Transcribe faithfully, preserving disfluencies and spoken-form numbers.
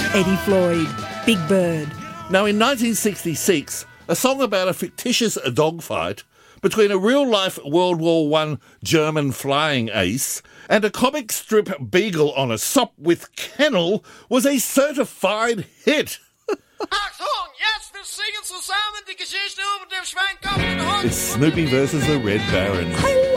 Eddie Floyd, Big Bird. Now, in nineteen sixty-six, a song about a fictitious dogfight between a real-life World War One German flying ace and a comic strip beagle on a sop with kennel was a certified hit. Achtung, jetzt wir singen zusammen die Geschichte über den Schweinkopf und den Hund. It's Snoopy versus the Red Baron.